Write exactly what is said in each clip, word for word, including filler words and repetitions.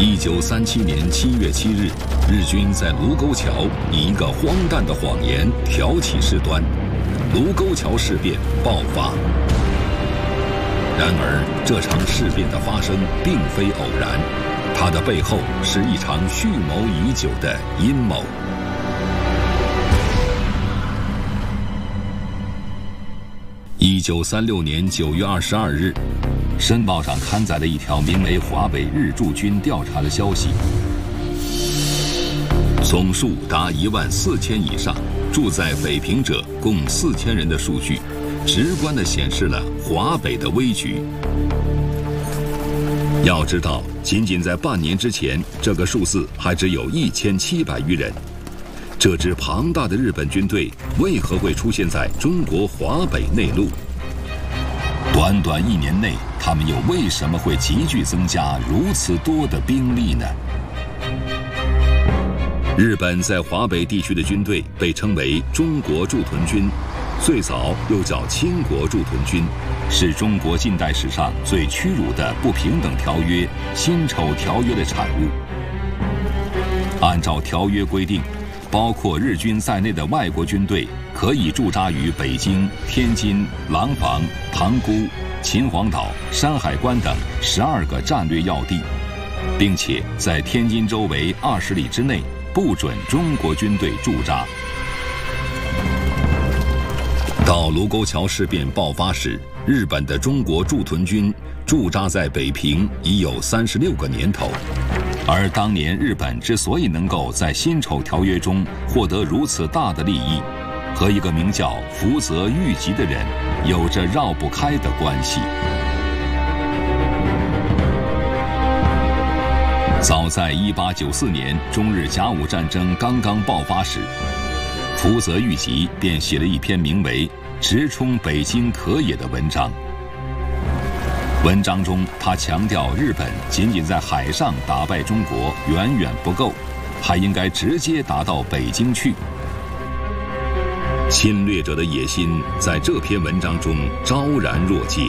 一九三七年七月七日，日军在卢沟桥以一个荒诞的谎言挑起事端，卢沟桥事变爆发。然而，这场事变的发生并非偶然，它的背后是一场蓄谋已久的阴谋。一九三六年九月二十二日，《申报》上刊载了一条名为“华北日驻军调查”的消息，总数达一万四千以上，住在北平者共四千人的数据，直观地显示了华北的危局。要知道，仅仅在半年之前，这个数字还只有一千七百余人。这支庞大的日本军队为何会出现在中国华北内陆？短短一年内，他们又为什么会急剧增加如此多的兵力呢？日本在华北地区的军队被称为中国驻屯军，最早又叫清国驻屯军，是中国近代史上最屈辱的不平等条约《辛丑条约》的产物。按照条约规定，包括日军在内的外国军队可以驻扎于北京、天津、廊坊、塘沽、秦皇岛、山海关等十二个战略要地，并且在天津周围二十里之内不准中国军队驻扎。到卢沟桥事变爆发时，日本的中国驻屯军驻扎在北平已有三十六个年头。而当年日本之所以能够在辛丑条约中获得如此大的利益，和一个名叫福泽谕吉的人有着绕不开的关系。早在一八九四年中日甲午战争刚刚爆发时，福泽谕吉便写了一篇名为《直冲北京可也》的文章。文章中，他强调日本仅仅在海上打败中国远远不够，还应该直接打到北京去。侵略者的野心在这篇文章中昭然若揭。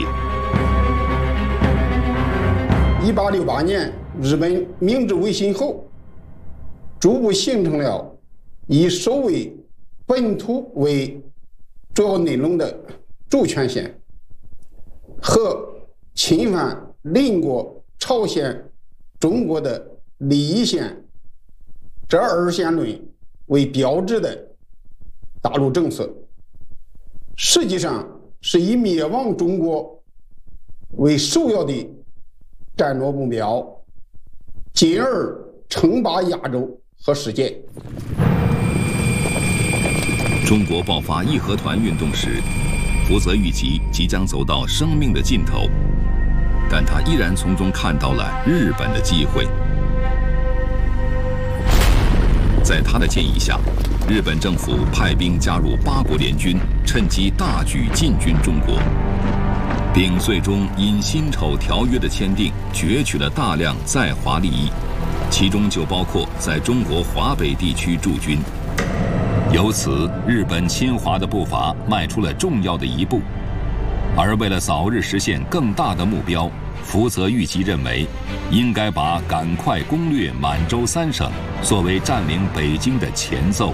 一八六八年，日本明治维新后，逐步形成了以守卫本土为主要内容的主权线和侵犯邻国朝鲜、中国的利益线这二线论为标志的大陆政策，实际上是以灭亡中国为首要的战略目标，进而称霸亚洲和世界。 中国爆发义和团运动时，福泽谕吉即将走到生命的尽头，但他依然从中看到了日本的机会。在他的建议下，日本政府派兵加入八国联军，趁机大举进军中国，并最终因辛丑条约的签订，攫取了大量在华利益，其中就包括在中国华北地区驻军。由此，日本侵华的步伐迈出了重要的一步。而为了早日实现更大的目标，福泽谕吉认为，应该把赶快攻略满洲三省作为占领北京的前奏。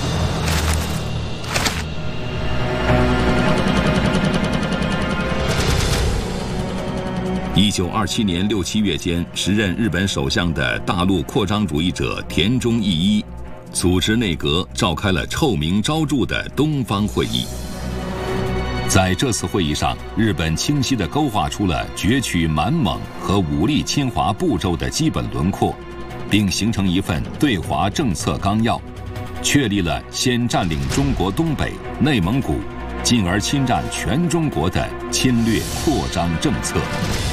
一九二七年六七月间，时任日本首相的大陆扩张主义者田中义一组织内阁召开了臭名昭著的东方会议。在这次会议上，日本清晰地勾画出了攫取满蒙和武力侵华步骤的基本轮廓，并形成一份对华政策纲要，确立了先占领中国东北、内蒙古，进而侵占全中国的侵略扩张政策。